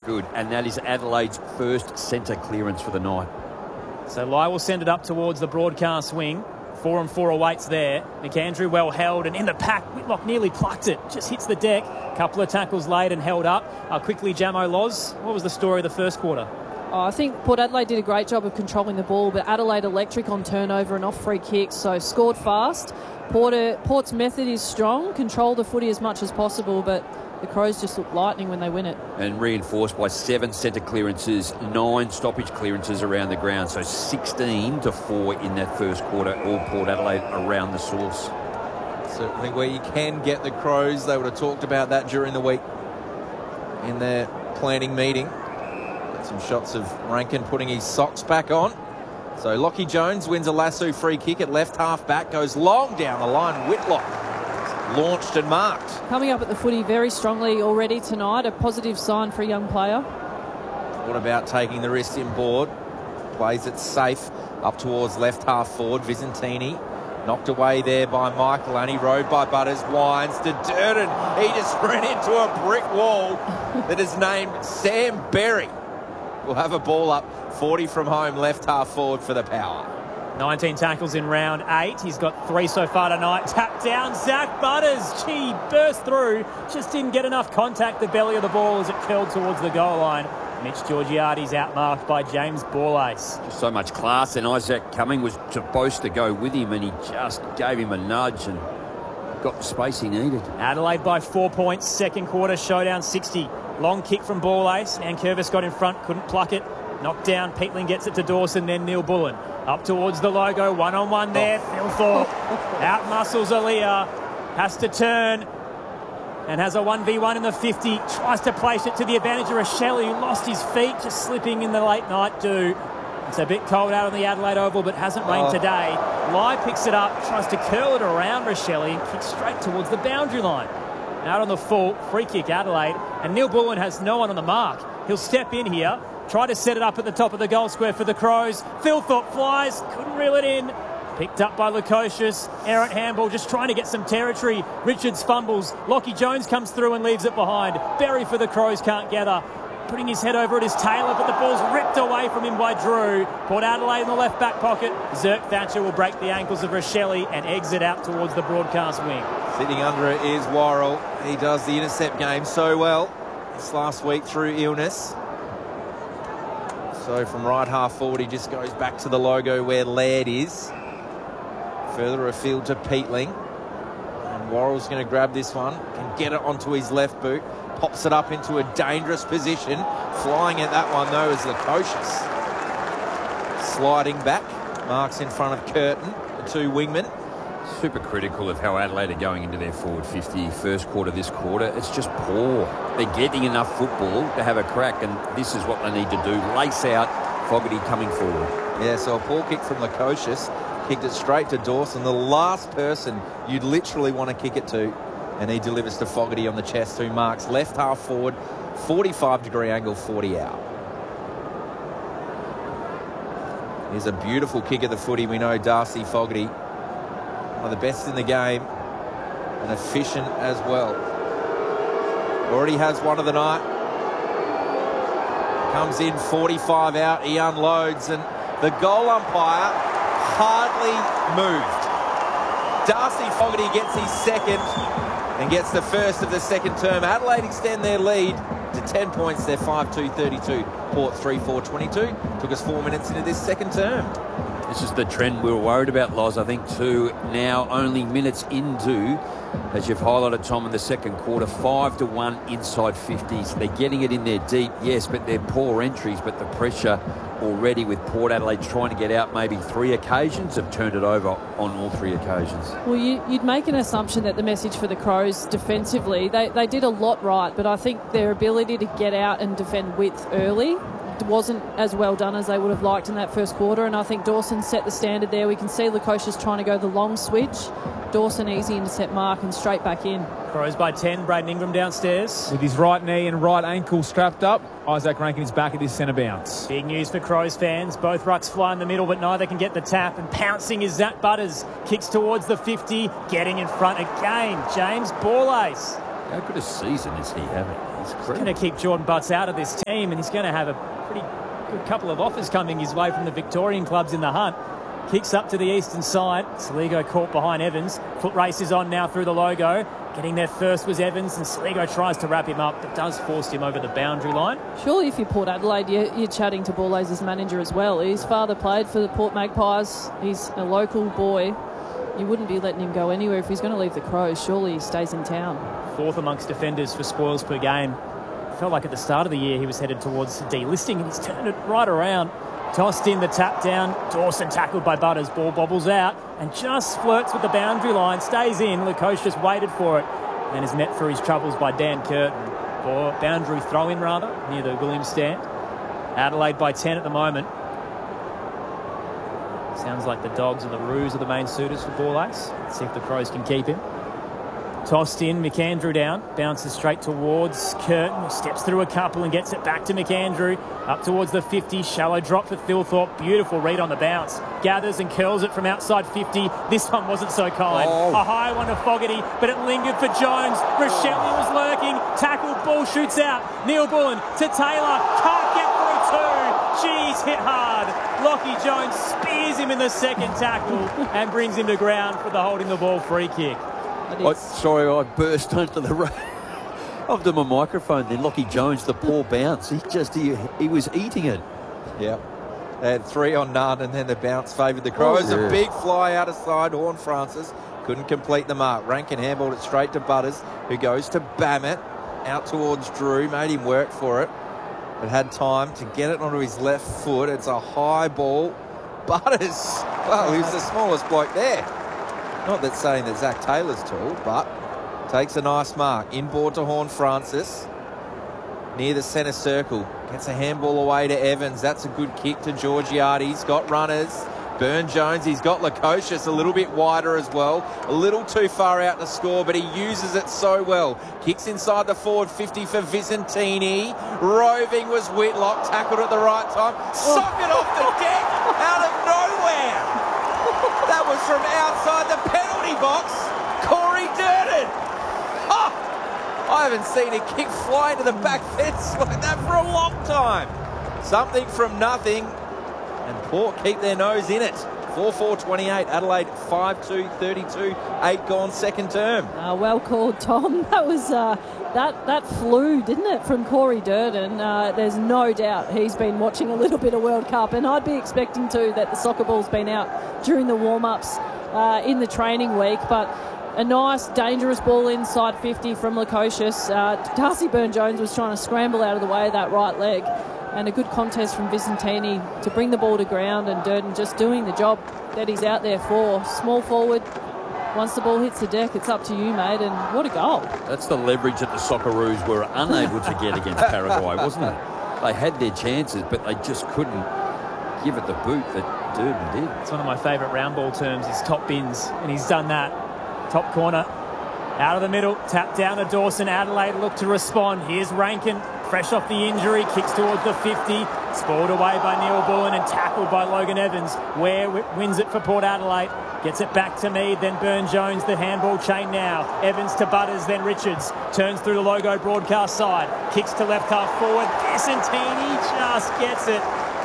good. And that is Adelaide's first centre clearance for the night. So Lai will send it up towards the broadcast wing. 4 and 4 awaits there. McAndrew well held, and in the pack, Whitlock nearly plucked it. Just hits the deck. Couple of tackles laid and held up. Quickly, Jamo Loz, what was the story of the first quarter? Oh, I think Port Adelaide did a great job of controlling the ball, but Adelaide electric on turnover and off free kicks, so scored fast. Port's method is strong, control the footy as much as possible, but the Crows just look lightning when they win it. And reinforced by 7 centre clearances, 9 stoppage clearances around the ground. So 16 to 4 in that first quarter. All Port Adelaide around the source. Certainly where you can get the Crows. They would have talked about that during the week in their planning meeting. Got some shots of Rankin putting his socks back on. So Lockie Jones wins a lasso free kick at left half back. Goes long down the line. Whitlock launched and marked. Coming up at the footy very strongly already tonight, a positive sign for a young player. What about taking the wrist inboard? Plays it safe up towards left half forward. Visentini knocked away there by Michael, and he rode by Butters. Wines to Durden. He just ran into a brick wall that is named Sam Berry. We'll have a ball up 40 from home, left half forward for the Power. 19 tackles in round 8. He's got 3 so far tonight. Tap down, Zach Butters. Gee, burst through. Just didn't get enough contact. The belly of the ball as it curled towards the goal line. Mitch Georgiades outmarked by James Borlase. Just so much class, and Isaac Cumming was supposed to go with him, and he just gave him a nudge and got the space he needed. Adelaide by 4 points. Second quarter showdown 60. Long kick from Borlase. And Curvis got in front, couldn't pluck it. Knocked down. Peatling gets it to Dawson, then Neil Bullen. Up towards the logo, one-on-one there. Phil Thorpe out-muscles Aaliyah. Has to turn and has a 1v1 in the 50. Tries to place it to the advantage of Rochelle, who lost his feet, just slipping in the late night dew. It's a bit cold out on the Adelaide Oval, but hasn't rained today. Lai picks it up, tries to curl it around Rochelle and kicks straight towards the boundary line. Out on the full, free kick Adelaide, and Neil Bullen has no one on the mark. He'll step in here. Try to set it up at the top of the goal square for the Crows. Phil Thorpe flies, couldn't reel it in. Picked up by Lukosius. Errant handball, just trying to get some territory. Richards fumbles. Lockie Jones comes through and leaves it behind. Berry for the Crows can't gather. Putting his head over at his tailor, but the ball's ripped away from him by Drew. Port Adelaide in the left back pocket. Zerk Thatcher will break the ankles of Rochelle and exit out towards the broadcast wing. Sitting under it is Worrell. He does the intercept game so well this last week through illness. So from right half forward, he just goes back to the logo where Laird is. Further afield to Peatling. And Worrell's going to grab this one. Can get it onto his left boot. Pops it up into a dangerous position. Flying at that one, though, is Lukosius. Sliding back. Marks in front of Curtin, the 2 wingmen. Super critical of how Adelaide are going into their forward 50 first quarter this quarter. It's just poor. They're getting enough football to have a crack, and this is what they need to do. Lace out, Fogarty coming forward. Yeah, so a poor kick from Lukosius. Kicked it straight to Dawson, the last person you'd literally want to kick it to. And he delivers to Fogarty on the chest, who marks left half forward, 45-degree angle, 40 out. Here's a beautiful kick of the footy. We know Darcy Fogarty, one of the best in the game, and efficient as well. Already has one of the night. Comes in 45 out, he unloads, and the goal umpire hardly moved. Darcy Fogarty gets his second and gets the first of the second term. Adelaide extend their lead to 10 points. They're 5-2-32. Port 3-4-22. Took us 4 minutes into this second term. This is the trend we were worried about, Loz, I think, too. Now only minutes into, as you've highlighted, Tom, in the second quarter, 5-1 inside 50s. They're getting it in there deep, yes, but they're poor entries. But the pressure already with Port Adelaide trying to get out maybe 3 occasions have turned it over on all 3 occasions. Well, you'd make an assumption that the message for the Crows defensively, they did a lot right, but I think their ability to get out and defend width early wasn't as well done as they would have liked in that first quarter, and I think Dawson set the standard there. We can see Lukosius trying to go the long switch. Dawson easy intercept mark and straight back in. Crows by 10. Braden Ingram downstairs. With his right knee and right ankle strapped up, Isaac Rankin is back at his centre bounce. Big news for Crows fans. Both rucks fly in the middle, but neither can get the tap. And pouncing is Zach Butters. Kicks towards the 50. Getting in front again, James Borlase. How good a season is he having? He's going to keep Jordan Butts out of this team, and he's going to have a pretty good couple of offers coming his way from the Victorian clubs in the hunt. Kicks up to the eastern side. Sligo caught behind Evans. Foot race is on now through the logo. Getting there first was Evans, and Sligo tries to wrap him up, but does force him over the boundary line. Surely if you're Port Adelaide, you're chatting to Ball A's manager as well. His father played for the Port Magpies. He's a local boy. You wouldn't be letting him go anywhere if he's going to leave the Crows. Surely he stays in town. Fourth amongst defenders for spoils per game. Felt like at the start of the year he was headed towards delisting, and he's turned it right around. Tossed in the tap down. Dawson tackled by Butters. Ball bobbles out and just flirts with the boundary line. Stays in. Lukosius waited for it and is met for his troubles by Dan Curtin. Or boundary throw-in, rather, near the Williams stand. Adelaide by 10 at the moment. Sounds like the Dogs and the Roos are the main suitors for Ball Ace. Let's see if the Crows can keep him. Tossed in, McAndrew down, bounces straight towards Curtin, who steps through a couple and gets it back to McAndrew, up towards the 50, shallow drop for Thilthorpe, beautiful read on the bounce, gathers and curls it from outside 50, this one wasn't so kind, a high one to Fogarty, but it lingered for Jones, Rochelle was lurking, tackled, ball shoots out, Neil Bullen to Taylor, can't get through two, geez, hit hard, Lockie Jones spears him in the second tackle and brings him to ground for the holding the ball free kick. Sorry, I burst onto the I've done my microphone then. Lockie Jones, the poor bounce. He was eating it. Yeah. They had 3 on none, and then the bounce favoured the Crows. A big fly out of side. Horne-Francis couldn't complete the mark. Rankin handballed it straight to Butters, who goes to Bammett. Out towards Drew, made him work for it, but had time to get it onto his left foot. It's a high ball. Butters, well, he's the smallest bloke there. Not that saying that Zach Taylor's tall, but takes a nice mark. Inboard to Horne-Francis. Near the centre circle. Gets a handball away to Evans. That's a good kick to Georgiades. He's got runners. Burne-Jones, he's got Lukosius a little bit wider as well. A little too far out to score, but he uses it so well. Kicks inside the forward 50 for Vicentini. Roving was Whitlock. Tackled at the right time. Socket off the deck out of nowhere. That was from outside the penalty box. Corey Durden. Oh, I haven't seen a kick fly into the back fence like that for a long time. Something from nothing. And Port keep their nose in it. 4-4-28. Adelaide 5-2-32. 8 gone second term. Well called, Tom. That was that flew, didn't it, from Corey Durden? There's no doubt he's been watching a little bit of World Cup, and I'd be expecting too that the soccer ball's been out during the warm-ups in the training week, but a nice, dangerous ball inside 50 from Lukosius. Darcy Burne-Jones was trying to scramble out of the way of that right leg, and a good contest from Vicentini to bring the ball to ground, and Durden just doing the job that he's out there for. Small forward. Once the ball hits the deck, it's up to you, mate, and what a goal. That's the leverage that the Socceroos were unable to get against Paraguay, wasn't it? They had their chances, but they just couldn't give it the boot that Durden did. It's one of my favourite round ball terms is top bins, and he's done that. Top corner, out of the middle, tap down to Dawson. Adelaide look to respond. Here's Rankin, fresh off the injury, kicks towards the 50, spoiled away by Neil Bullen and tackled by Logan Evans. Ware wins it for Port Adelaide, gets it back to Mead, then Burne-Jones, the handball chain now. Evans to Butters, then Richards, turns through the logo broadcast side, kicks to left half forward, Vicentini just gets it.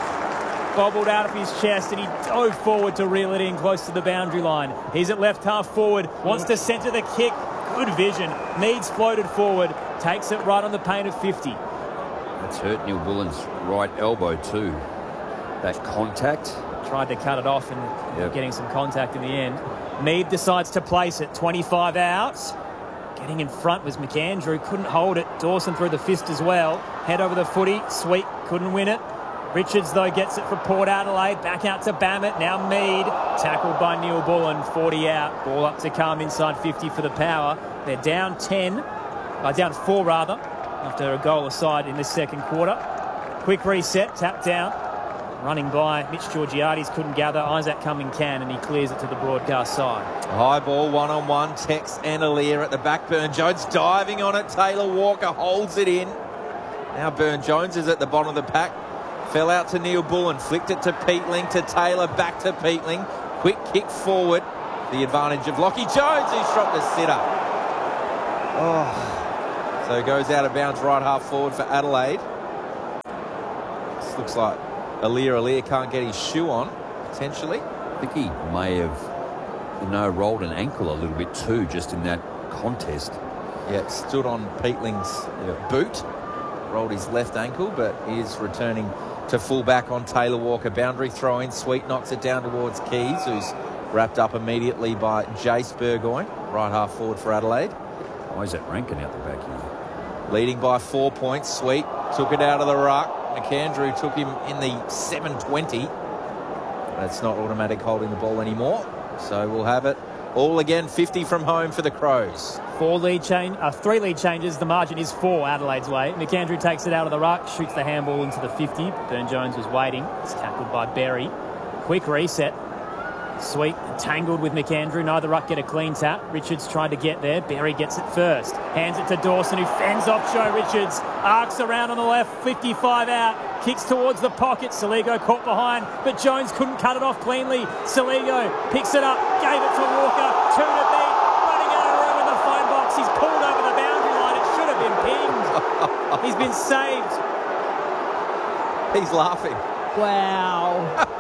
Bobbled out of his chest, and he dove forward to reel it in close to the boundary line. He's at left half forward, wants to centre the kick. Good vision. Meads floated forward, takes it right on the paint of 50. That's hurt Neil Bullen's right elbow too. That contact. Tried to cut it off and getting some contact in the end. Mead decides to place it. 25 out. Getting in front was McAndrew. Couldn't hold it. Dawson threw the fist as well. Head over the footy. Sweet. Couldn't win it. Richards, though, gets it for Port Adelaide. Back out to Bammett. Now Mead. Tackled by Neil Bullen. 40 out. Ball up to Calm inside 50 for the Power. They're down 10. Down 4, rather, after a goal aside in this second quarter. Quick reset. Tap down. Running by Mitch Georgiades. Couldn't gather. Isaac Cumming can, and he clears it to the broadcast side. High ball, one-on-one. Tex and Alir at the back. Burne-Jones diving on it. Taylor Walker holds it in. Now Burne-Jones is at the bottom of the pack. Fell out to Neil Bullen, flicked it to Peatling, to Taylor, back to Peatling. Quick kick forward. The advantage of Lockie Jones, who shot the sitter. Oh, So it goes out of bounds right half forward for Adelaide. This looks like Aliir can't get his shoe on, potentially. I think he may have, rolled an ankle a little bit too, just in that contest. Yeah, it stood on Peatling's boot, rolled his left ankle, but is returning to full back on Taylor Walker. Boundary throw in. Sweet knocks it down towards Keys, who's wrapped up immediately by Jace Burgoyne, right half forward for Adelaide. Isaac Rankin out the back here. Leading by 4 points. Sweet took it out of the ruck. McAndrew took him in the 7:20. That's not automatic holding the ball anymore. So we'll have it all again, 50 from home for the Crows. 3 lead changes. The margin is 4 Adelaide's way. McAndrew takes it out of the ruck, shoots the handball into the 50. Burne-Jones was waiting. It's tackled by Berry. Quick reset. Sweet tangled with McAndrew. Neither ruck get a clean tap. Richards tried to get there. Berry gets it first. Hands it to Dawson, who fends off Joe Richards. Arcs around on the left. 55 out. Kicks towards the pocket. Saligo caught behind, but Jones couldn't cut it off cleanly. Saligo picks it up. Gave it to Walker. 2 to beat. Running out of room in the phone box. He's pulled over the boundary line. It should have been pinged. He's been saved. He's laughing. Wow.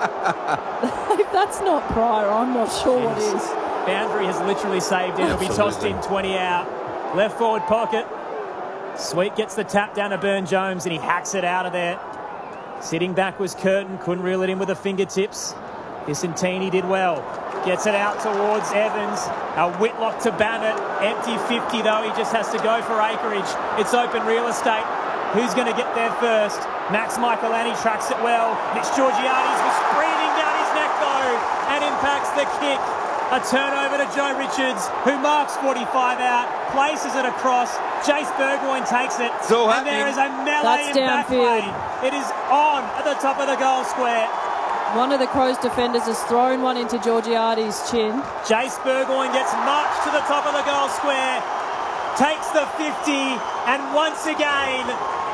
If that's not Pryor, I'm not sure what is. Boundary has literally saved him. He'll be tossed in 20 out. Left forward pocket. Sweet gets the tap down to Burne-Jones and he hacks it out of there. Sitting back was Curtin. Couldn't reel it in with the fingertips. Vicentini did well. Gets it out towards Evans. Whitlock to Bannett. Empty 50 though. He just has to go for acreage. It's open real estate. Who's going to get there first? Max Michaelani tracks it well. Mitch Georgiades was breathing down his neck though and impacts the kick. A turnover to Joe Richards, who marks 45 out, places it across. Jace Burgoyne takes it. And there is a melee in back lane. It is on at the top of the goal square. One of the Crows defenders has thrown one into Georgiades' chin. Jace Burgoyne gets marched to the top of the goal square, takes the 50, and once again,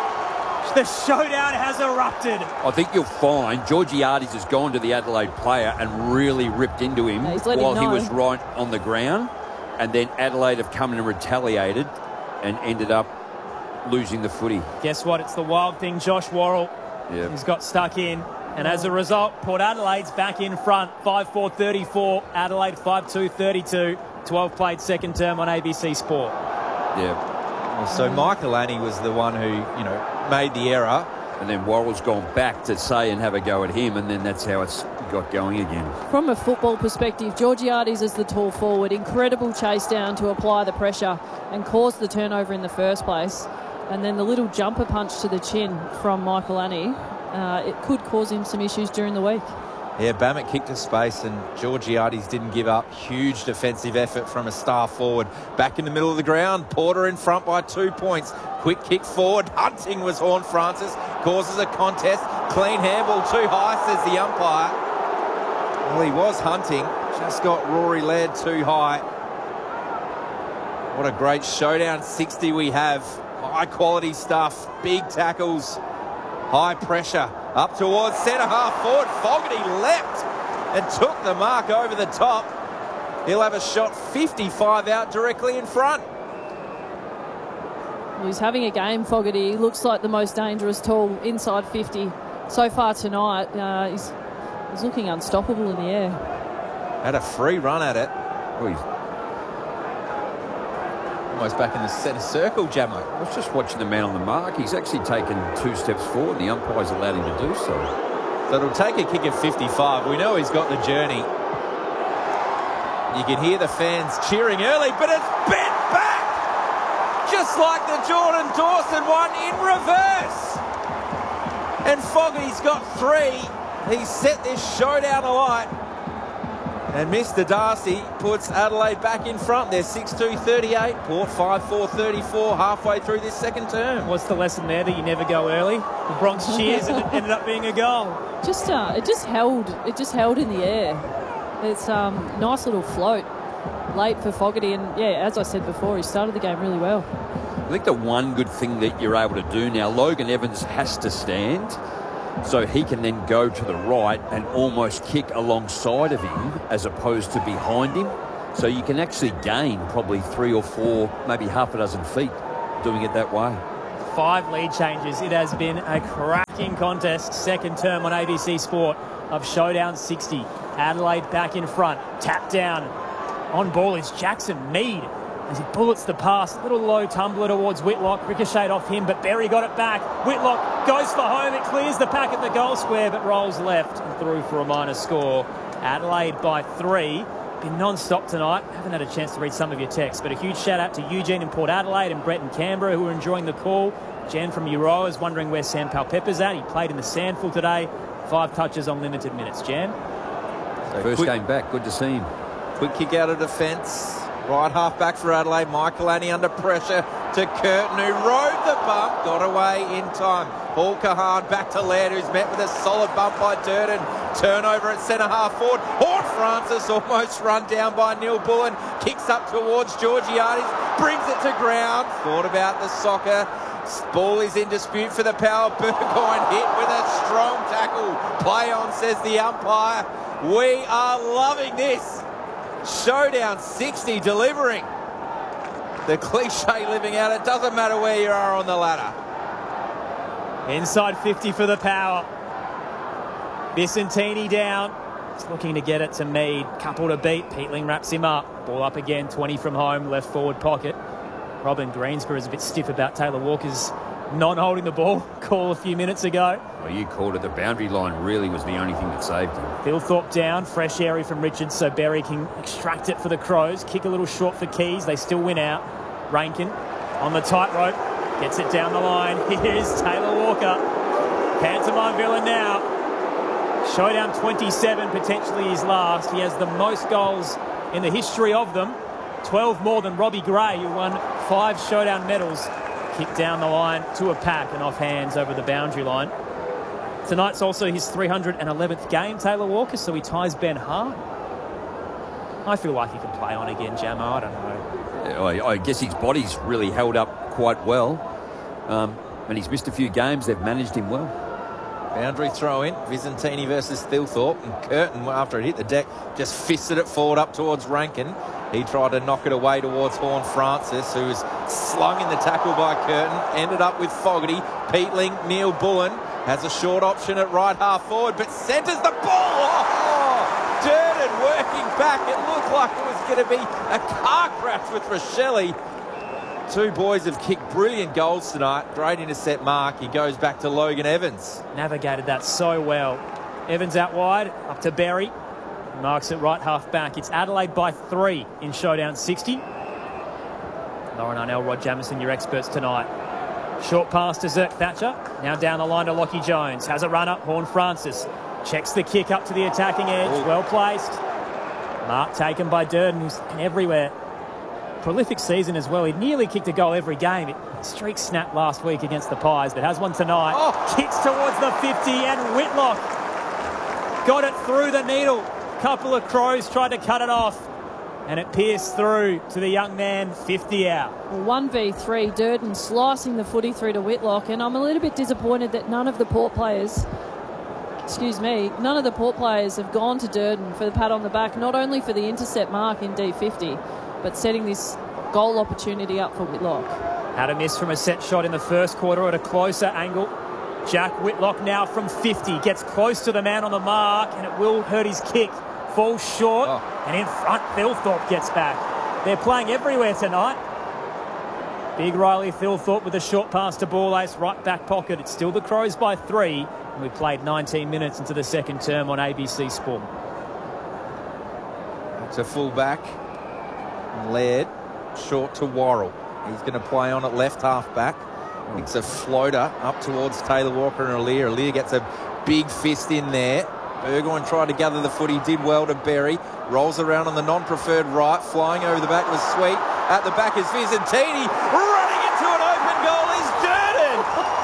the showdown has erupted. I think you'll find Georgiades has gone to the Adelaide player and really ripped into him while he was right on the ground. And then Adelaide have come in and retaliated and ended up losing the footy. Guess what? It's the wild thing, Josh Worrell. Yep. He's got stuck in. And as a result, Port Adelaide's back in front. 5-4-34. Adelaide 5-2-32. 12 played second term on ABC Sport. Yeah. So Michaelani was the one who, made the error. And then Worrell's gone back to say and have a go at him, and then that's how it's got going again. From a football perspective, Georgiades is the tall forward. Incredible chase down to apply the pressure and cause the turnover in the first place. And then the little jumper punch to the chin from Michaelani, it could cause him some issues during the week. Yeah, Bammett kicked to space and Georgiades didn't give up. Huge defensive effort from a star forward. Back in the middle of the ground, Porter in front by 2 points. Quick kick forward. Hunting was Horn Francis. Causes a contest. Clean handball too high, says the umpire. Well, he was hunting. Just got Rory Laird too high. What a great showdown 60 we have. High quality stuff. Big tackles. High pressure. Up towards centre half forward. Fogarty leapt and took the mark over the top. He'll have a shot 55 out directly in front. Well, he's having a game, Fogarty. He looks like the most dangerous tall inside 50 so far tonight. He's looking unstoppable in the air. Had a free run at it. Oh, he's almost back in the centre circle, Jamo. I was just watching the man on the mark. He's actually taken 2 steps forward. The umpire's allowed him to do so. So it'll take a kick of 55. We know he's got the journey. You can hear the fans cheering early, but it's bent back! Just like the Jordan Dawson one in reverse. And Fogarty's got 3. He's set this showdown alight. And Mr. Darcy puts Adelaide back in front. They're 6-2-38. Port 5-4-34 halfway through this second term. What's the lesson there? That you never go early? The Bronx cheers and it ended up being a goal. It just held in the air. It's nice little float late for Fogarty. And, yeah, as I said before, he started the game really well. I think the one good thing that you're able to do now, Logan Evans has to stand, so he can then go to the right and almost kick alongside of him as opposed to behind him. So you can actually gain probably 3 or 4, maybe half a dozen feet. doing it that way. 5 lead changes. It has been a cracking contest. Second term on ABC Sport of Showdown 60. Adelaide back in front. Tap down. On ball is Jackson Mead as he bullets the pass. Little low tumbler towards Whitlock. Ricocheted off him, but Berry got it back. Whitlock goes for home. It clears the pack at the goal square, but rolls left and through for a minor score. Adelaide by 3. Been non-stop tonight. Haven't had a chance to read some of your texts, but a huge shout out to Eugene in Port Adelaide and Brett in Canberra who are enjoying the call. Jen from Euroa is wondering where Sam Palpepper's at. He played in the Sandful today. 5 touches on limited minutes. Jan? So first game back. Good to see him. Quick kick out of defence. Right half back for Adelaide. Michael Annie under pressure to Curtin, who rode the bump. Got away in time. Paul Kahan back to Laird, who's met with a solid bump by Durden. Turnover at centre half forward. Horn Francis almost run down by Neil Bullen. Kicks up towards Georgiades. Brings it to ground. Thought about the soccer. Ball is in dispute for the power. Burgoyne hit with a strong tackle. Play on, says the umpire. We are loving this. Showdown 60 delivering. The cliche living out. It doesn't matter where you are on the ladder. Inside 50 for the power. Vicentini down. He's looking to get it to Mead. Couple to beat. Peatling wraps him up. Ball up again. 20 from home. Left forward pocket. Robin Greensborough is a bit stiff about Taylor Walker's not holding the ball. Call a few minutes ago. Well, you called it. The boundary line really was the only thing that saved him. Thilthorpe down. Fresh area from Richards so Berry can extract it for the Crows. Kick a little short for Keys. They still win out. Rankin on the tightrope. Gets it down the line. Here's Taylor Walker. Pantomime villain now. Showdown 27, potentially his last. He has the most goals in the history of them. 12 more than Robbie Gray, who won 5 Showdown medals. Kicked down the line to a pack and off hands over the boundary line. Tonight's also his 311th game, Taylor Walker, so he ties Ben Hart. I feel like he can play on again, Jamo. I don't know. I guess his body's really held up quite well. And he's missed a few games. They've managed him well. Boundary throw in. Vicentini versus Thilthorpe. And Curtin, after it hit the deck, just fisted it forward up towards Rankin. He tried to knock it away towards Horn Francis, who was slung in the tackle by Curtin. Ended up with Fogarty. Peatling, Neil Bullen has a short option at right half forward, but centres the ball. Oh, Durden working back. It looked like it was going to be a car crash with Rochelle. 2 boys have kicked brilliant goals tonight. Great intercept mark. He goes back to Logan Evans. Navigated that so well. Evans out wide, up to Berry. Marks it right half back. It's Adelaide by 3 in Showdown 60. Lauren Arnell, Rod Jamieson, your experts tonight. Short pass to Zerk Thatcher. Now down the line to Lockie Jones. Has a run up. Horn Francis checks the kick up to the attacking edge. Ooh. Well placed. Mark taken by Durden, who's everywhere. Prolific season as well. He nearly kicked a goal every game. Streak snapped last week against the Pies, but has one tonight. Oh. Kicks towards the 50 and Whitlock got it through the needle. Couple of Crows tried to cut it off and it pierced through to the young man. 50 out. 1v3, Durden slicing the footy through to Whitlock, and I'm a little bit disappointed that none of the Port players have gone to Durden for the pat on the back, not only for the intercept mark in D50, but setting this goal opportunity up for Whitlock. Had a miss from a set shot in the first quarter at a closer angle. Jack Whitlock now from 50 gets close to the man on the mark, and it will hurt his kick. Falls short, and in front, Thilthorpe gets back. They're playing everywhere tonight. Big Riley Thilthorpe with a short pass to Ball Ace, right back pocket. It's still the Crows by 3, and we played 19 minutes into the second term on ABC Sport. It's a full back. Laird, short to Worrell. He's going to play on at left half back. It's a floater up towards Taylor Walker and Aliir. Aliir gets a big fist in there. Burgoyne tried to gather the footy, did well to Berry. Rolls around on the non-preferred right. Flying over the back was Sweet. At the back is Vicentini. Running into an open goal is Durden.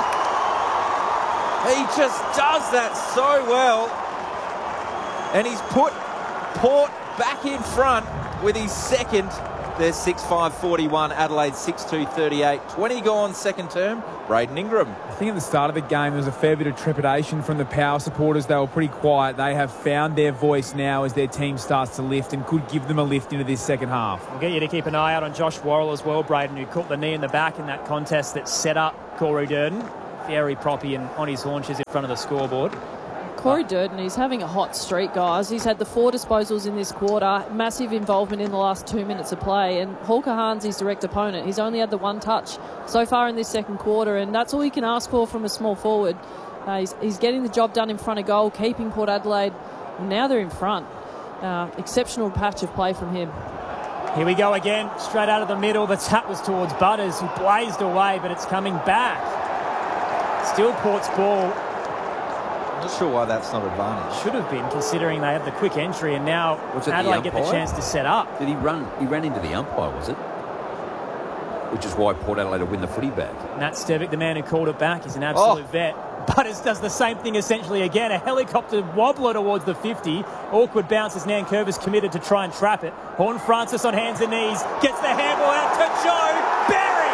He just does that so well. And he's put Port back in front with his second. There's 6-5-41. Adelaide 6-2-38. 20 gone second term. Braden Ingram. I think at the start of the game there was a fair bit of trepidation from the Power supporters. They were pretty quiet. They have found their voice now as their team starts to lift and could give them a lift into this second half. I'll get you to keep an eye out on Josh Worrell as well, Braden, who caught the knee in the back in that contest that set up Corey Durden. Very proppy and on his haunches in front of the scoreboard. Corey Durden, he's having a hot streak, guys. He's had the 4 disposals in this quarter, massive involvement in the last 2 minutes of play, and Hawker Hahn's his direct opponent. He's only had the 1 touch so far in this second quarter, and that's all you can ask for from a small forward. He's getting the job done in front of goal, keeping Port Adelaide, and now they're in front. Exceptional patch of play from him. Here we go again, straight out of the middle. The tap was towards Butters, who blazed away, but it's coming back. Still Port's ball. I'm not sure why that's not advantage. Should have been, considering they have the quick entry, and now Was it Adelaide the get the umpire? chance to set up. Did he run? He ran into the umpire, was it? Which is why Port Adelaide will win the footy back. Nat Stevic, the man who called it back, is an absolute vet. Butters does the same thing essentially again. A helicopter wobbler towards the 50. Awkward bounce as Nankervis committed to try and trap it. Horn Francis on hands and knees. Gets the handball out to Joe Berry.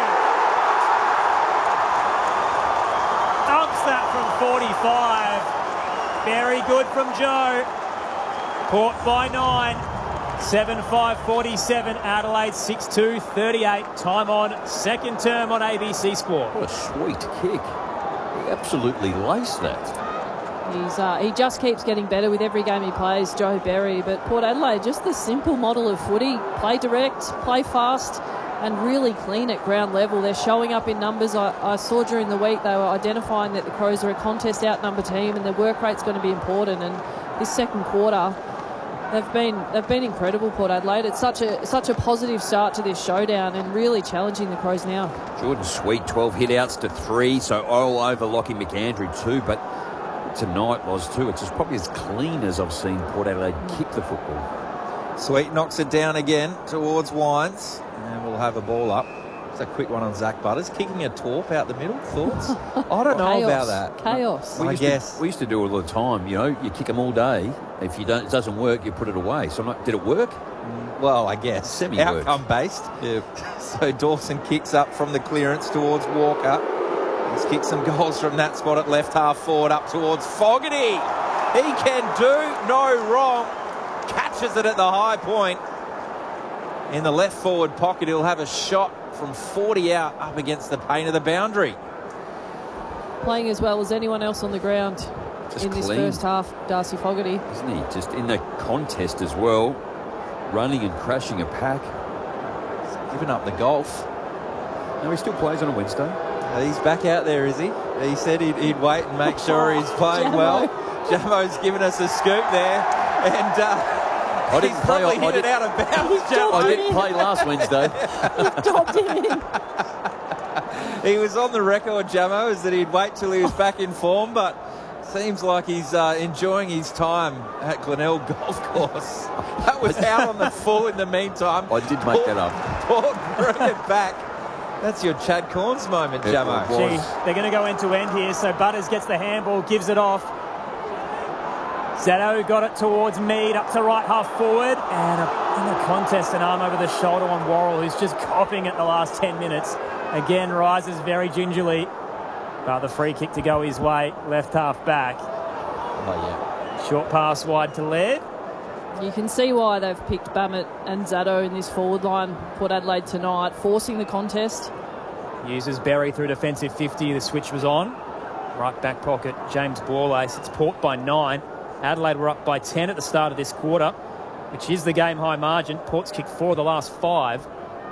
Dumps that from 45. Very good from Joe. Port by 9. 7-5-47. Adelaide 6-2-38. Time on second term on ABC Sport. What a sweet kick. He absolutely laced that. He just keeps getting better with every game he plays, Joe Berry. But Port Adelaide, just the simple model of footy. Play direct, play fast, and really clean at ground level. They're showing up in numbers. I saw during the week they were identifying that the Crows are a contest outnumber team and their work rate's going to be important. And this second quarter, they've been incredible, Port Adelaide. It's such a positive start to this showdown and really challenging the Crows now. Jordan Sweet, 12 hit-outs to 3, so all over Lockie McAndrew too, but tonight was too. It's just probably as clean as I've seen Port Adelaide kick the football. Sweet knocks it down again towards Wines, and we'll have a ball up. It's a quick one on Zach Butters. Kicking a torp out the middle. Thoughts? I don't know about that. Chaos. We I used guess. we used to do it all the time. You know, you kick them all day. If it doesn't work, you put it away. So I'm like, did it work? Well, I guess. Semi-worked. Outcome-based. Yeah. So Dawson kicks up from the clearance towards Walker. He's kicked some goals from that spot at left half forward up towards Fogarty. He can do no wrong. Catches it at the high point. In the left forward pocket, he'll have a shot from 40 out up against the paint of the boundary. Playing as well as anyone else on the ground Just in this clean. first half, Darcy Fogarty. Isn't he? Just in the contest as well, running and crashing a pack. Giving up the golf. No, he still plays on a Wednesday. He's back out there, is he? He said he'd wait and make sure he's playing Jamo. well. Jamo's given us a scoop there. And I didn't he's play. probably I hit it did- out of bounds, He's Jamo. I didn't play last Wednesday. Dropped him in. He was on the record, Jamo, is that he'd wait till he was back in form, but seems like he's enjoying his time at Glenelg Golf Course. That was out on the full in the meantime. I did make that up. Port bring it back. That's your Chad Corns moment, It Jamo. was. Gee, they're going to go end to end here. So Butters gets the handball, gives it off. Zato got it towards Mead, up to right half forward. And in the contest, an arm over the shoulder on Worrell, who's just copying it the last 10 minutes. Again, rises very gingerly. But the free kick to go his way, left half back. Oh, yeah. Short pass wide to Laird. You can see why they've picked Bammett and Zato in this forward line, Port Adelaide tonight, forcing the contest. Uses Berry through defensive 50. The switch was on. Right back pocket, James Borlace. It's Port by 9. Adelaide were up by 10 at the start of this quarter, which is the game high margin. Port's kicked 4 of the last 5.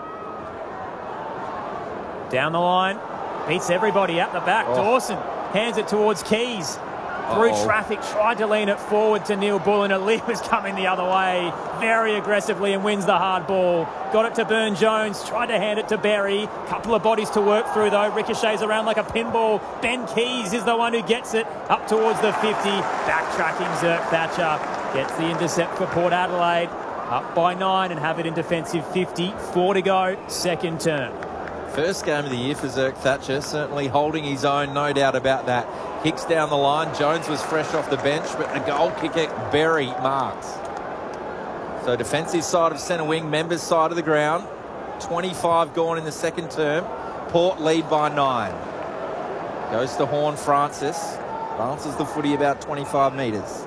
Down the line. Beats everybody out the back. Dawson hands it towards Keys. Through traffic, tried to lean it forward to Neil Bullen. Ali was coming the other way very aggressively and wins the hard ball. Got it to Burn Jones, tried to hand it to Berry. Couple of bodies to work through though. Ricochets around like a pinball. Ben Keys is the one who gets it up towards the 50. Backtracking Zerk Thatcher. Gets the intercept for Port Adelaide. Up by 9 and have it in defensive 50. 4 to go, second term. First game of the year for Zerk Thatcher, certainly holding his own, no doubt about that. Kicks down the line. Jones was fresh off the bench, but the goal kicker, Berry, marks. So defensive side of centre wing, members side of the ground. 25 gone in the second term. Port lead by 9. Goes to Horn Francis. Bounces the footy about 25 metres.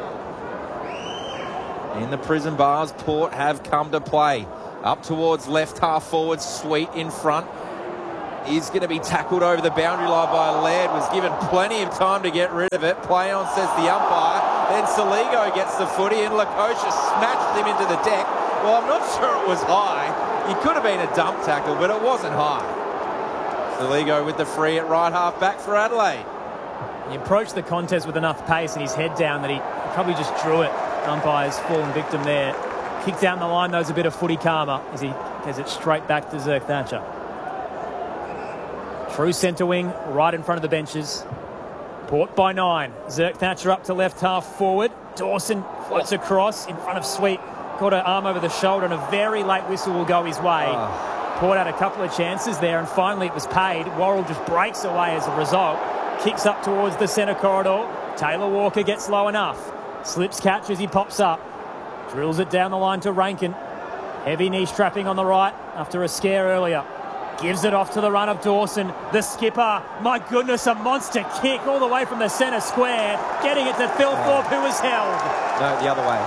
In the prison bars, Port have come to play. Up towards left half forward, Sweet in front. Is going to be tackled over the boundary line by Laird. Was given plenty of time to get rid of it. Play on, says the umpire. Then Saligo gets the footy and Lakosha smashed him into the deck. Well, I'm not sure it was high. It could have been a dump tackle, but it wasn't high. Saligo with the free at right half back for Adelaide. He approached the contest with enough pace and his head down that he probably just drew it. Umpire's fallen victim there. Kicked down the line, though, a bit of footy karma as he gets it straight back to Zerk Thatcher. True centre wing, right in front of the benches. Port by 9. Zerk Thatcher up to left half forward. Dawson floats across in front of Sweet. Got her arm over the shoulder and a very late whistle will go his way. Port had a couple of chances there and finally it was paid. Worrell just breaks away as a result. Kicks up towards the centre corridor. Taylor Walker gets low enough. Slips catch as he pops up. Drills it down the line to Rankin. Heavy knee strapping on the right after a scare earlier. Gives it off to the run of Dawson. The skipper, my goodness, a monster kick all the way from the centre square. Getting it to Phil Thorpe, who was held. No, the other way.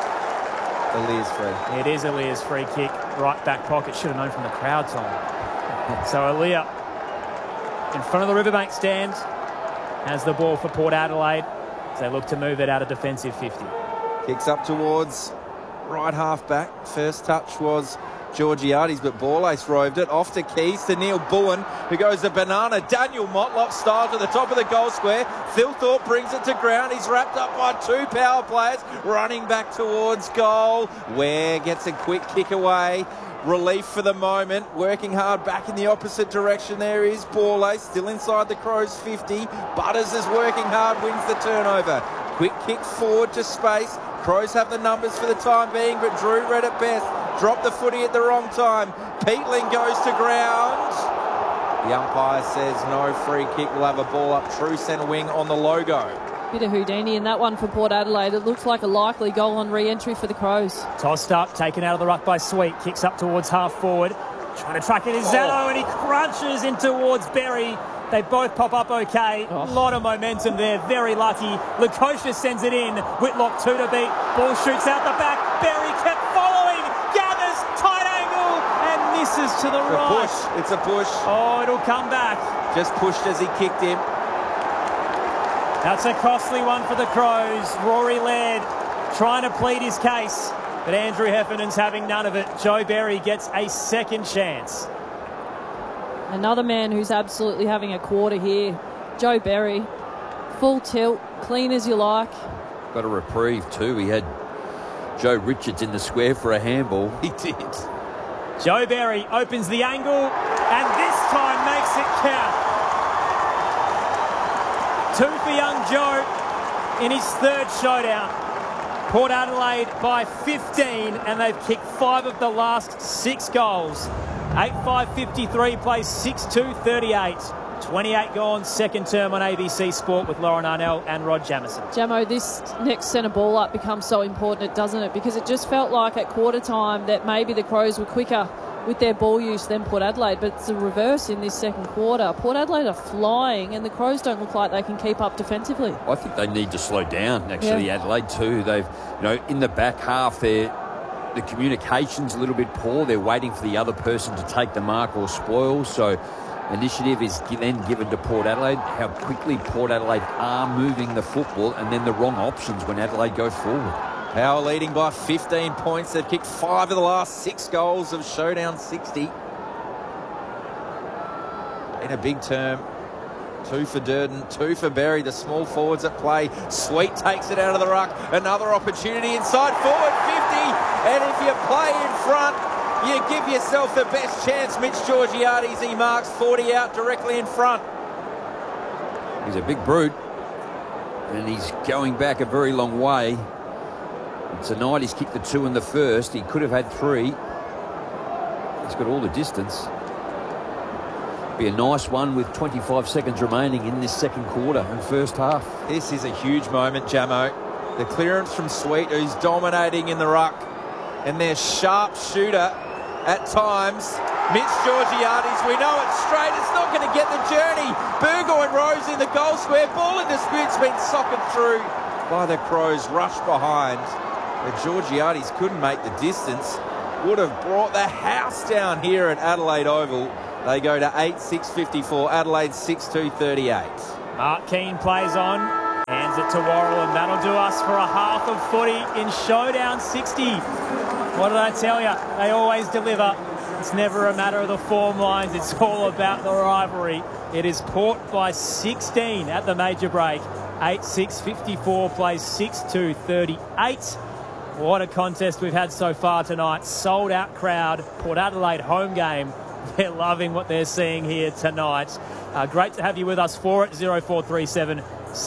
Alia's free. It is Alia's free kick. Right back pocket. Should have known from the crowd, Tom. So Alia in front of the Riverbank stand has the ball for Port Adelaide as they look to move it out of defensive 50. Kicks up towards right half back. First touch was Georgiades, but Borlase roved it off to Keys to Neil Bullen, who goes to banana Daniel Motlop style to the top of the goal square. Phil Thorpe brings it to ground. He's wrapped up by 2 power players running back towards goal. Ware gets a quick kick away. Relief for the moment. Working hard back in the opposite direction. There is Borlase still inside the Crows 50. Butters is working hard, wins the turnover. Quick kick forward to space. Crows have the numbers for the time being, but Drew read it best. Dropped the footy at the wrong time. Peatling goes to ground. The umpire says no free kick. We'll have a ball up true centre wing on the logo. Bit of Houdini in that one for Port Adelaide. It looks like a likely goal on re-entry for the Crows. Tossed up, taken out of the ruck by Sweet. Kicks up towards half forward. Trying to track it is Zano and he crunches in towards Berry. They both pop up okay. A lot of momentum there. Very lucky. Lakosha sends it in. Whitlock 2 to beat. Ball shoots out the back. Berry kept following. Gathers. Tight angle. And misses to the right. Push. It's a push. Oh, it'll come back. Just pushed as he kicked him. That's a costly one for the Crows. Rory Laird trying to plead his case. But Andrew Heffernan's having none of it. Joe Berry gets a second chance. Another man who's absolutely having a quarter here. Joe Berry. Full tilt. Clean as you like. Got a reprieve too. He had Joe Richards in the square for a handball. He did. Joe Berry opens the angle and this time makes it count. 2 for young Joe in his third showdown. Port Adelaide by 15 and they've kicked 5 of the last 6 goals. 8-5-53 plays 6-2-38. 28 gone, second term on ABC Sport with Lauren Arnell and Rod Jamison. Jamo, this next centre ball up becomes so important, doesn't it? Because it just felt like at quarter time that maybe the Crows were quicker with their ball use than Port Adelaide, but it's the reverse in this second quarter. Port Adelaide are flying and the Crows don't look like they can keep up defensively. I think they need to slow down, actually, Adelaide too. They've, in the back half, the communication's a little bit poor. They're waiting for the other person to take the mark or spoil. So initiative is then given to Port Adelaide. How quickly Port Adelaide are moving the football and then the wrong options when Adelaide go forward. Power leading by 15 points. They've kicked 5 of the last 6 goals of Showdown 60. In a big term. 2 for Durden, 2 for Berry. The small forwards at play. Sweet takes it out of the ruck. Another opportunity inside forward 50. And if you play in front, you give yourself the best chance. Mitch Georgiades, he marks 40 out directly in front. He's a big brute. And he's going back a very long way. And tonight he's kicked the 2 in the first. He could have had 3. He's got all the distance. Be a nice one with 25 seconds remaining in this second quarter and first half. This is a huge moment, Jamo. The clearance from Sweet, who's dominating in the ruck. And their sharp shooter, at times. Mitch Georgiades, we know it's straight. It's not going to get the journey. Burgoyne Rose in the goal square. Ball in dispute's been socked through by the Crows. Rushed behind. But Georgiades couldn't make the distance. Would have brought the house down here at Adelaide Oval. They go to 8-6-54. Adelaide 6-2-38. Mark Keane plays on. Hands it to Worrell, and that'll do us for a half of footy in Showdown 60. What did I tell you? They always deliver. It's never a matter of the form lines. It's all about the rivalry. It is Port by 16 at the major break. 8-6-54 plays 6-2-38. What a contest we've had so far tonight. Sold out crowd. Port Adelaide home game. They're loving what they're seeing here tonight. Great to have you with us for it. 0437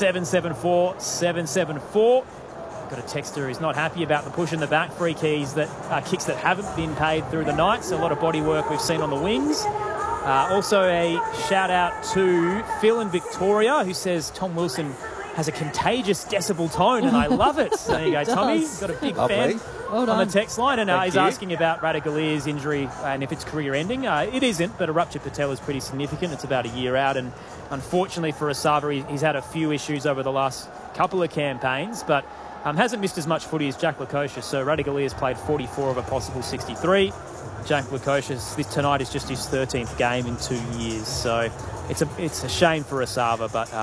774 774. Got a texter who's not happy about the push in the back. Free kicks that haven't been paid through the night. So a lot of body work we've seen on the wings. Also a shout out to Phil in Victoria, who says Tom Wilson has a contagious decibel tone, and I love it. There you go, Tommy. Got a big fan on the text line, and he's asking about Radagalia's injury and if it's career-ending. It isn't, but a ruptured patella is pretty significant. It's about a year out, and unfortunately for Asava, he's had a few issues over the last couple of campaigns, but hasn't missed as much footy as Jack Lukosius. So Radagalia's played 44 of a possible 63. Jack Lukosius, this tonight is just his 13th game in 2 years. So it's a shame for Asava, but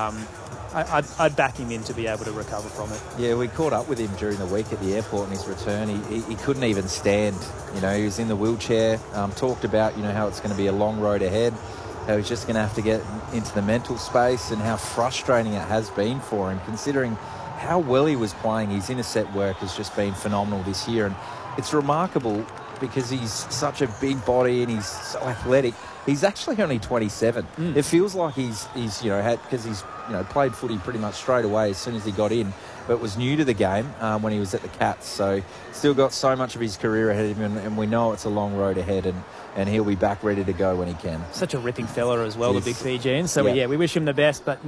I'd back him in to be able to recover from it. Yeah, we caught up with him during the week at the airport on his return. He couldn't even stand. You know, he was in the wheelchair. Talked about, you know, how it's going to be a long road ahead. How he's just going to have to get into the mental space, and how frustrating it has been for him, considering how well he was playing. His intercept work has just been phenomenal this year, and it's remarkable because he's such a big body and he's so athletic. He's actually only 27. It feels like he's because he's played footy pretty much straight away as soon as he got in, but was new to the game when he was at the Cats. So still got so much of his career ahead of him, and we know it's a long road ahead, and he'll be back ready to go when he can. Such a ripping fella as well, the big Fijian. So we wish him the best, but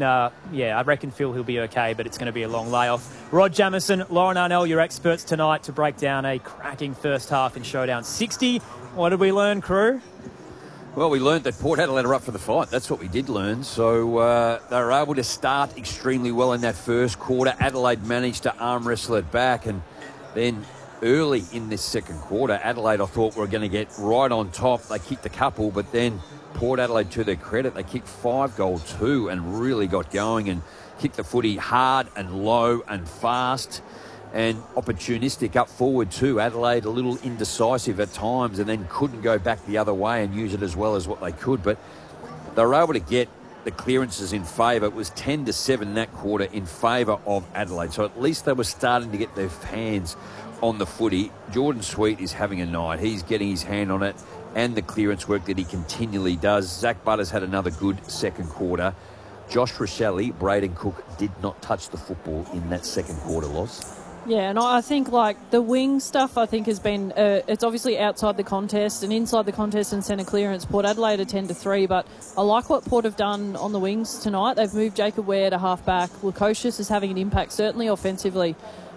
I reckon he'll be okay, but it's going to be a long layoff. Rod Jamieson, Lauren Arnell, your experts tonight to break down a cracking first half in Showdown 60. What did we learn, crew? Well, we learned that Port Adelaide are up for the fight. That's what we did learn. So they were able to start extremely well in that first quarter. Adelaide managed to arm wrestle it back, and then early in this second quarter, Adelaide, I thought, were going to get right on top. They kicked a couple, but then Port Adelaide, to their credit, they kicked 5-goal-2 and really got going and kicked the footy hard and low and fast and opportunistic up forward too. Adelaide a little indecisive at times and then couldn't go back the other way and use it as well as what they could. But they were able to get the clearances in favour. It was 10-7 in that quarter in favour of Adelaide. So at least they were starting to get their hands on the footy. Jordan Sweet is having a night. He's getting his hand on it, and the clearance work that he continually does. Zach Butters had another good second quarter. Josh Rochelle, Braden Cook did not touch the football in that second quarter, Loz. Yeah, and I think like the wing stuff, I think has been it's obviously outside the contest and inside the contest and centre clearance. Port Adelaide are 10-3, but I like what Port have done on the wings tonight. They've moved Jacob Ware to half back. Lukosius is having an impact, certainly offensively,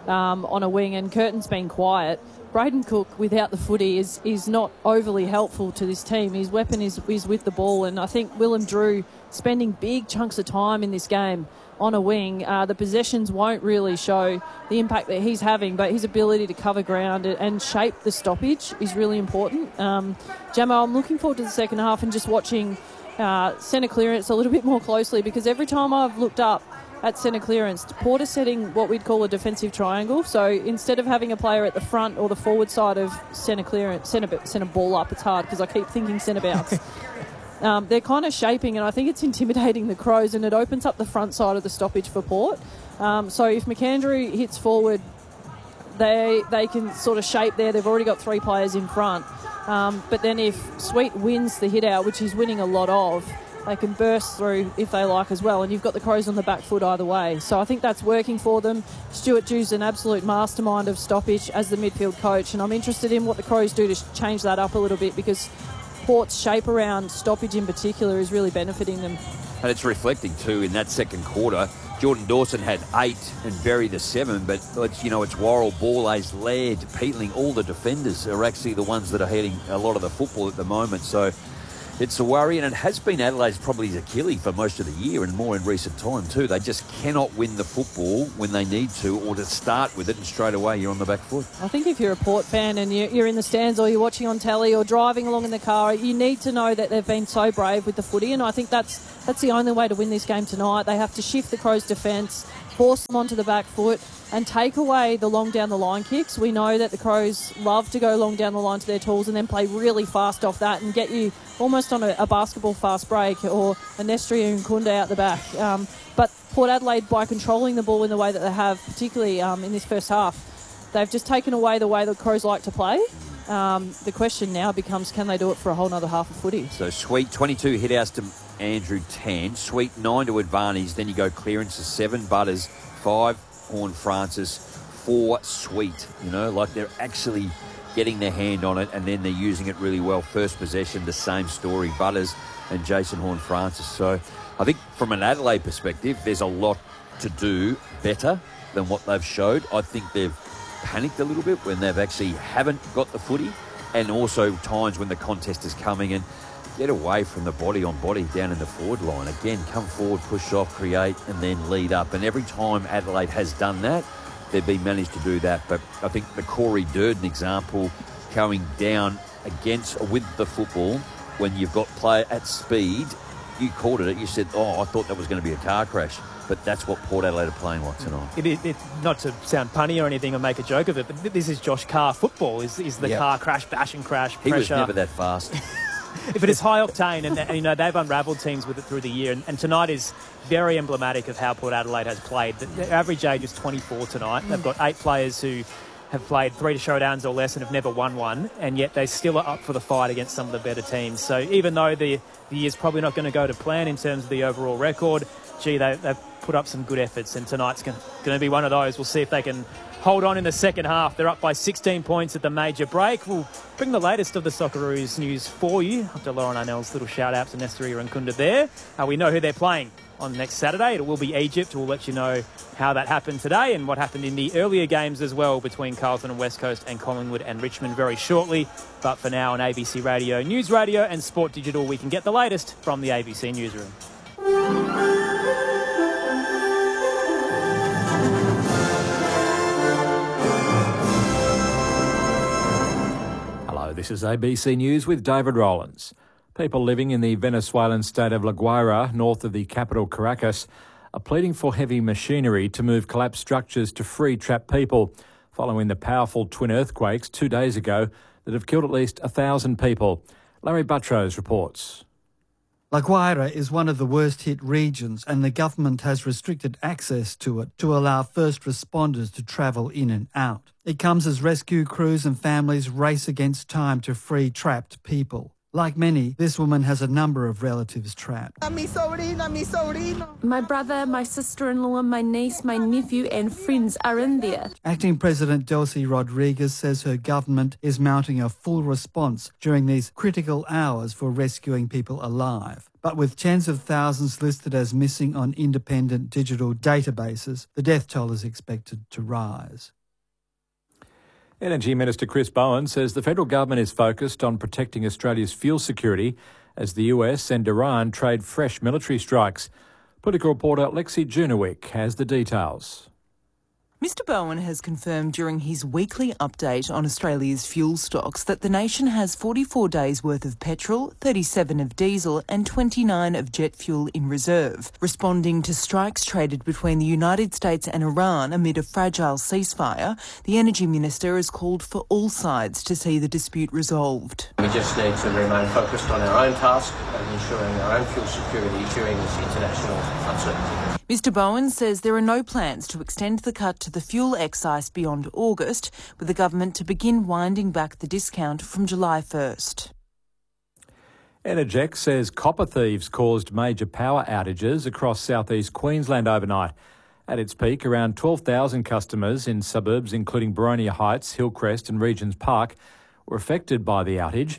on a wing, and Curtin's been quiet. Braden Cook, without the footy, is not overly helpful to this team. His weapon is with the ball, and I think Willem Drew spending big chunks of time in this game on a wing. The possessions won't really show the impact that he's having, but his ability to cover ground and shape the stoppage is really important. Jamo, I'm looking forward to the second half and just watching centre clearance a little bit more closely, because every time I've looked up at centre clearance, Port is setting what we'd call a defensive triangle. So instead of having a player at the front or the forward side of centre clearance, centre ball up, it's hard because I keep thinking centre bounce. They're kind of shaping, and I think it's intimidating the Crows, and it opens up the front side of the stoppage for Port. So if McAndrew hits forward, they can sort of shape there. They've already got three players in front. But then if Sweet wins the hit out, which he's winning a lot of, they can burst through if they like as well, and you've got the Crows on the back foot either way. So I think that's working for them. Stuart Dew's an absolute mastermind of stoppage as the midfield coach, and I'm interested in what the Crows do to change that up a little bit, because Port's shape around stoppage in particular is really benefiting them. And it's reflecting too in that second quarter. Jordan Dawson had 8 and Berry the 7, but it's Worrell, Borlase, Laird, Peatling, all the defenders are actually the ones that are heading a lot of the football at the moment. So it's a worry, and it has been Adelaide's probably Achilles for most of the year and more in recent time too. They just cannot win the football when they need to, or to start with it, and straight away you're on the back foot. I think if you're a Port fan and you're in the stands or you're watching on telly or driving along in the car, you need to know that they've been so brave with the footy, and I think that's the only way to win this game tonight. They have to shift the Crows' defence, force them onto the back foot and take away the long down the line kicks. We know that the Crows love to go long down the line to their tools and then play really fast off that and get you almost on a basketball fast break, or a Nestri and Kunda out the back. But Port Adelaide, by controlling the ball in the way that they have, particularly in this first half, they've just taken away the way the Crows like to play. The question now becomes, can they do it for a whole nother half of footy? So Sweet, 22 hit outs to Andrew 10. Sweet, 9 to Advantage. Then you go clearances, 7 Butters, 5 Horn Francis, 4 Sweet. They're actually getting their hand on it, and then they're using it really well. First possession, the same story, Butters and Jason Horn Francis. So I think from an Adelaide perspective, there's a lot to do better than what they've showed. I think they've panicked a little bit when they've actually haven't got the footy, and also times when the contest is coming, and get away from the body on body down in the forward line. Again, come forward, push off, create, and then lead up. And every time Adelaide has done that, they've been managed to do that. But I think the Corey Durden example, going down with the football, when you've got player at speed, you called it. You said, I thought that was going to be a car crash. But that's what Port Adelaide are playing like tonight. It, not to sound punny or anything or make a joke of it, but this is Josh Carr football, is the car crash, bash and crash, pressure. He was never that fast. But it's high octane, and they've unravelled teams with it through the year. And tonight is very emblematic of how Port Adelaide has played. The average age is 24 tonight. They've got 8 players who have played 3 showdowns or less and have never won one, and yet they still are up for the fight against some of the better teams. So even though the year's probably not going to go to plan in terms of the overall record, they've put up some good efforts, and tonight's going to be one of those. We'll see if they can hold on in the second half. They're up by 16 points at the major break. We'll bring the latest of the Socceroos news for you after Lauren Arnell's little shout-out to Nesteria and Kunda there. We know who they're playing on next Saturday. It will be Egypt. We'll let you know how that happened today and what happened in the earlier games as well between Carlton and West Coast and Collingwood and Richmond very shortly. But for now on ABC Radio, News Radio and Sport Digital, we can get the latest from the ABC Newsroom. This is ABC News with David Rowlands. People living in the Venezuelan state of La Guaira, north of the capital Caracas, are pleading for heavy machinery to move collapsed structures to free trapped people, following the powerful twin earthquakes 2 days ago that have killed at least 1,000 people. Larry Buttrose reports. La Guaira is one of the worst-hit regions, and the government has restricted access to it to allow first responders to travel in and out. It comes as rescue crews and families race against time to free trapped people. Like many, this woman has a number of relatives trapped. My brother, my sister-in-law, my niece, my nephew and friends are in there. Acting President Delcy Rodriguez says her government is mounting a full response during these critical hours for rescuing people alive. But with tens of thousands listed as missing on independent digital databases, the death toll is expected to rise. Energy Minister Chris Bowen says the federal government is focused on protecting Australia's fuel security as the US and Iran trade fresh military strikes. Political reporter Lexi Junowick has the details. Mr Bowen has confirmed during his weekly update on Australia's fuel stocks that the nation has 44 days worth of petrol, 37 of diesel and 29 of jet fuel in reserve. Responding to strikes traded between the United States and Iran amid a fragile ceasefire, the Energy Minister has called for all sides to see the dispute resolved. We just need to remain focused on our own task and ensuring our own fuel security during this international uncertainty. Mr Bowen says there are no plans to extend the cut to the fuel excise beyond August, with the government to begin winding back the discount from July 1st. Energex says copper thieves caused major power outages across southeast Queensland overnight. At its peak, around 12,000 customers in suburbs including Boronia Heights, Hillcrest and Regents Park were affected by the outage,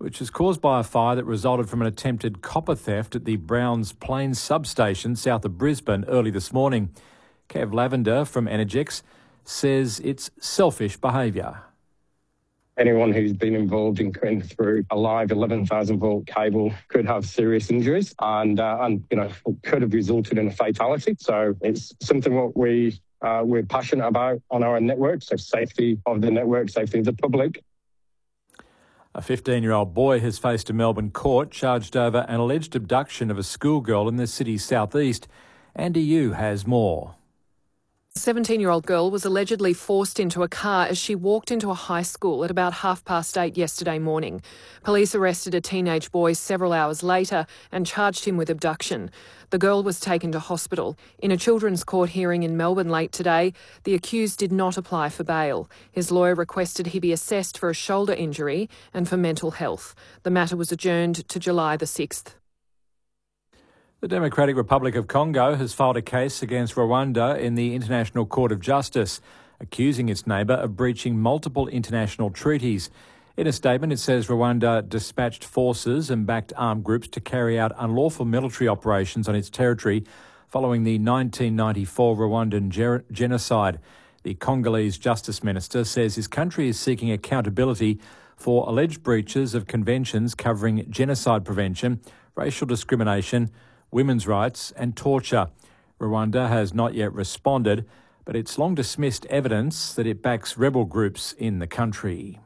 which is caused by a fire that resulted from an attempted copper theft at the Browns Plains substation south of Brisbane early this morning. Kev Lavender from Energex says it's selfish behaviour. Anyone who's been involved in cutting through a live 11,000 volt cable could have serious injuries and could have resulted in a fatality. So it's something what we're passionate about on our network. So safety of the network, safety of the public. A 15-year-old boy has faced a Melbourne court charged over an alleged abduction of a schoolgirl in the city's southeast. Andy Yu has more. A 17-year-old girl was allegedly forced into a car as she walked into a high school at about 8:30 yesterday morning. Police arrested a teenage boy several hours later and charged him with abduction. The girl was taken to hospital. In a children's court hearing in Melbourne late today, the accused did not apply for bail. His lawyer requested he be assessed for a shoulder injury and for mental health. The matter was adjourned to July the 6th. The Democratic Republic of Congo has filed a case against Rwanda in the International Court of Justice, accusing its neighbour of breaching multiple international treaties. In a statement, it says Rwanda dispatched forces and backed armed groups to carry out unlawful military operations on its territory following the 1994 Rwandan genocide. The Congolese Justice Minister says his country is seeking accountability for alleged breaches of conventions covering genocide prevention, racial discrimination, women's rights and torture. Rwanda has not yet responded, but it's long dismissed evidence that it backs rebel groups in the country.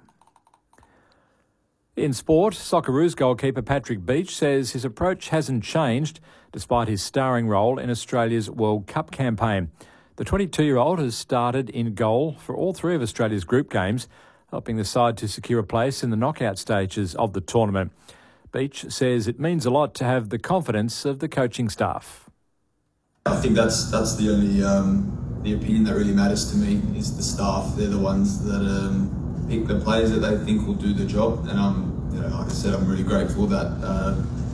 In sport, Socceroos goalkeeper Patrick Beach says his approach hasn't changed despite his starring role in Australia's World Cup campaign. The 22-year-old has started in goal for all three of Australia's group games, helping the side to secure a place in the knockout stages of the tournament. Beach says it means a lot to have the confidence of the coaching staff. I think that's the only the opinion that really matters to me is the staff. They're the ones that pick the players that they think will do the job, and like I said, I'm really grateful that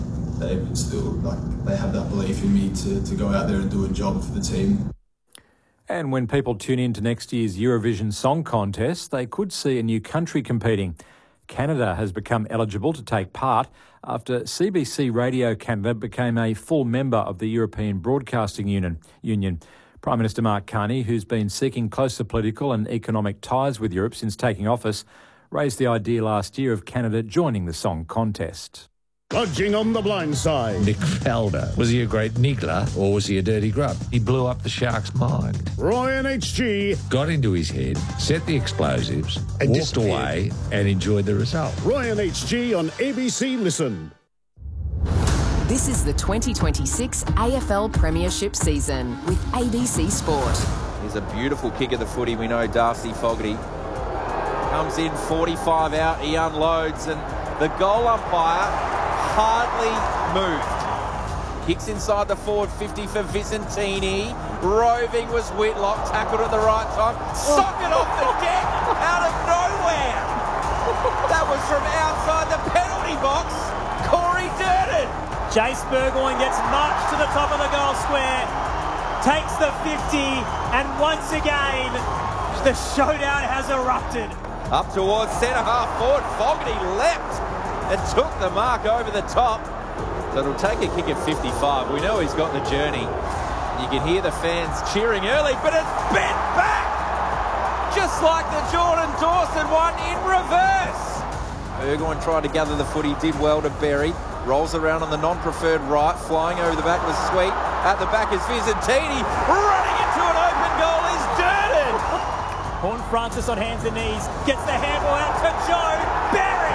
they have that belief in me to go out there and do a job for the team. And when people tune in to next year's Eurovision Song Contest, they could see a new country competing. Canada has become eligible to take part after CBC Radio Canada became a full member of the European Broadcasting Union. Prime Minister Mark Carney, who's been seeking closer political and economic ties with Europe since taking office, raised the idea last year of Canada joining the song contest. Lodging on the blind side. Nick Faldo. Was he a great niggler or was he a dirty grub? He blew up the Shark's mind. Ryan HG. Got into his head, set the explosives, and walked away and enjoyed the result. Ryan HG on ABC Listen. This is the 2026 AFL Premiership season with ABC Sport. Here's a beautiful kick of the footy. We know Darcy Fogarty comes in 45 out. He unloads and the goal umpire hardly moved. Kicks inside the forward 50 for Vicentini. Roving was Whitlock, tackled at the right time. Socket off the deck out of nowhere. That was from outside the penalty box. Corey Durden. Jace Burgoyne gets marched to the top of the goal square, takes the 50, and once again, the showdown has erupted. Up towards centre-half forward, Fogarty leapt and took the mark over the top. So it'll take a kick at 55. We know he's got the journey. You can hear the fans cheering early, but it's bent back! Just like the Jordan Dawson one in reverse. Burgoyne tried to gather the footy, did well to bury. Rolls around on the non-preferred right, flying over the back was Sweet. At the back is Vicentini. Running into an open goal is Durden. Horne-Francis on hands and knees, gets the handball out to Joe Barry.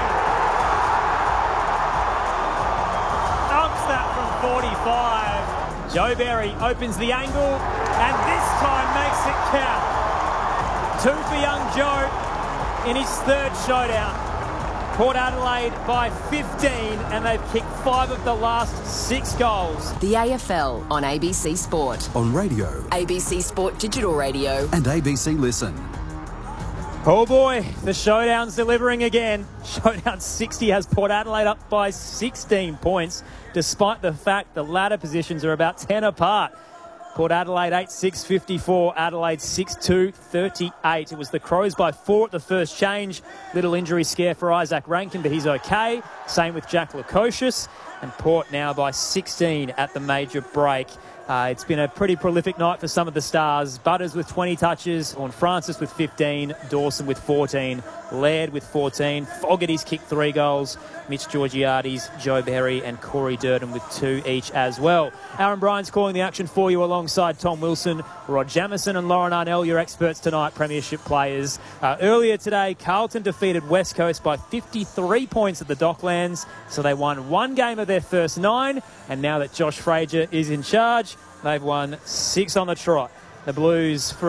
Umps that from 45. Joe Barry opens the angle and this time makes it count. 2 for young Joe in his third showdown. Port Adelaide by 15 and they've kicked 5 of the last 6 goals. The AFL on ABC Sport. On radio. ABC Sport Digital Radio. And ABC Listen. Oh boy, the showdown's delivering again. Showdown 60 has Port Adelaide up by 16 points, despite the fact the ladder positions are about 10 apart. Port Adelaide 8-6-54, Adelaide 6-2-38. It was the Crows by 4 at the first change. Little injury scare for Isaac Rankin, but he's okay. Same with Jack Lukosius. And Port now by 16 at the major break. It's been a pretty prolific night for some of the stars. Butters with 20 touches, Orn Francis with 15, Dawson with 14, Laird with 14, Fogarty's kicked 3 goals, Mitch Georgiades, Joe Berry and Corey Durden with 2 each as well. Aaron Bryan's calling the action for you alongside Tom Wilson, Rod Jamieson and Lauren Arnell, your experts tonight, premiership players. Earlier today, Carlton defeated West Coast by 53 points at the Docklands, so they won 1 game of their first 9, and now that Josh Frazier is in charge, they've won 6 on the trot. The Blues, for